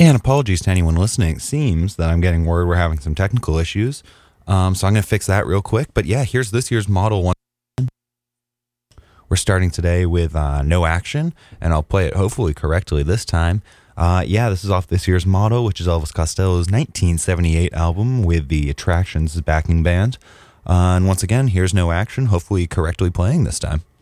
And apologies to anyone listening. It seems that I'm getting word we're having some technical issues. So I'm going to fix that real quick. But yeah, here's this year's model one. We're starting today with No Action, and I'll play it hopefully correctly this time. This is off this year's model, which is Elvis Costello's 1978 album with the Attractions backing band. And once again, here's No Action, hopefully correctly playing this time.